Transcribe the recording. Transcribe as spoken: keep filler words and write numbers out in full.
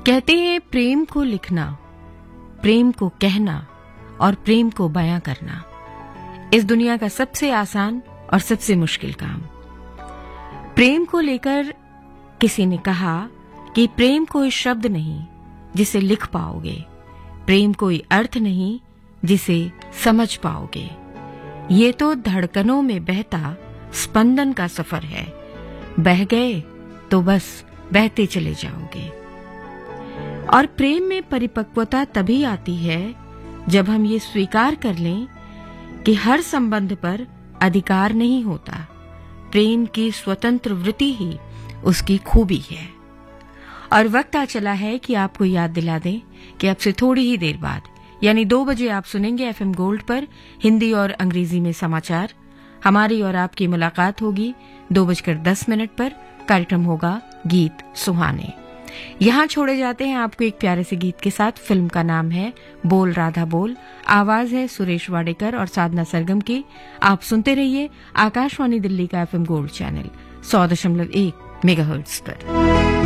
कहते हैं प्रेम को लिखना, प्रेम को कहना और प्रेम को बयां करना इस दुनिया का सबसे आसान और सबसे मुश्किल काम। प्रेम को लेकर किसी ने कहा कि प्रेम कोई शब्द नहीं जिसे लिख पाओगे, प्रेम कोई अर्थ नहीं जिसे समझ पाओगे, ये तो धड़कनों में बहता स्पंदन का सफर है, बह गए तो बस बहते चले जाओगे। और प्रेम में परिपक्वता तभी आती है जब हम ये स्वीकार कर लें कि हर संबंध पर अधिकार नहीं होता, प्रेम की स्वतंत्र वृत्ति ही उसकी खूबी है। और वक्त आ चला है कि आपको याद दिला दें कि अब से थोड़ी ही देर बाद यानी दो बजे आप सुनेंगे एफएम गोल्ड पर हिंदी और अंग्रेजी में समाचार। हमारी और आपकी मुलाकात होगी दो बजकर दस मिनट पर। कार्यक्रम होगा गीत सुहाने। यहाँ छोड़े जाते हैं आपको एक प्यारे से गीत के साथ। फिल्म का नाम है बोल राधा बोल, आवाज है सुरेश वाडेकर और साधना सरगम की। आप सुनते रहिए आकाशवाणी दिल्ली का एफएम गोल्ड चैनल सौ दशमलव एक मेगाहर्ट्ज पर।